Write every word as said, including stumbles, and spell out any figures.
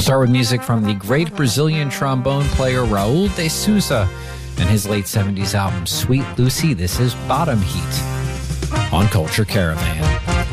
start with music from the great Brazilian trombone player Raul de Souza and his late seventies album Sweet Lucy. This is Bottom Heat on Culture Caravan.